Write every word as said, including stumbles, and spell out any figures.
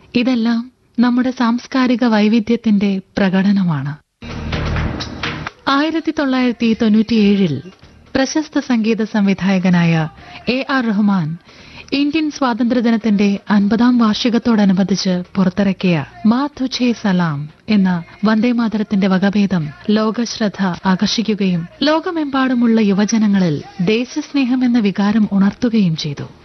ഇതെല്ലാം നമ്മുടെ സാംസ്കാരിക വൈവിധ്യത്തിന്റെ പ്രകടനമാണ്. ആയിരത്തി തൊള്ളായിരത്തി തൊണ്ണൂറ്റിയേഴിൽ പ്രശസ്ത സംഗീത സംവിധായകനായ എ ആർ റഹ്മാൻ ഇന്ത്യൻ സ്വാതന്ത്ര്യദിനത്തിന്റെ അൻപതാം വാർഷികത്തോടനുബന്ധിച്ച് പുറത്തിറക്കിയ മാ തുझे സലാം എന്ന വന്ദേമാതരത്തിന്റെ വകഭേദം ലോകശ്രദ്ധ ആകർഷിക്കുകയും ലോകമെമ്പാടുമുള്ള യുവജനങ്ങളിൽ ദേശസ്നേഹം എന്ന വികാരം ഉണർത്തുകയും ചെയ്തു.